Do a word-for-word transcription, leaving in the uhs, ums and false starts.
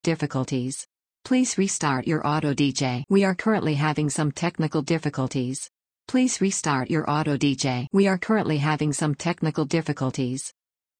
Difficulties. Please restart your Auto D J. We are currently having some technical difficulties. Please restart your Auto D J. We are currently having some technical difficulties.